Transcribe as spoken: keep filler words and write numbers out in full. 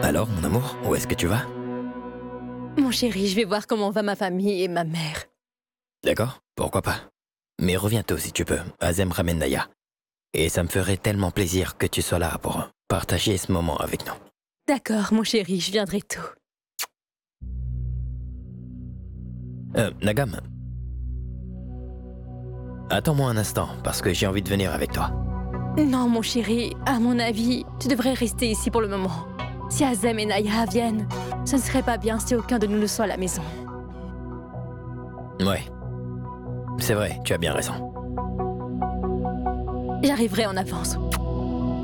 Alors, mon amour, où est-ce que tu vas? Mon chéri, je vais voir comment va ma famille et ma mère. D'accord, pourquoi pas. Mais reviens tôt si tu peux, Azem ramène Naya. Et ça me ferait tellement plaisir que tu sois là pour partager ce moment avec nous. D'accord, mon chéri, je viendrai tôt. Euh, Nagam. Attends-moi un instant, parce que j'ai envie de venir avec toi. Non, mon chéri, à mon avis, tu devrais rester ici pour le moment. Si Azem et Naya viennent, ce ne serait pas bien si aucun de nous ne soit à la maison. Ouais. C'est vrai, tu as bien raison. J'arriverai en avance.